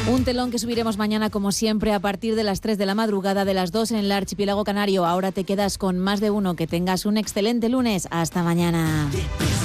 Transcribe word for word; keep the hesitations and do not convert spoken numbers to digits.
Un telón que subiremos mañana, como siempre, a partir de las tres de la madrugada, de las dos en el archipiélago canario. Ahora te quedas con Más de Uno. Que tengas un excelente lunes. Hasta mañana.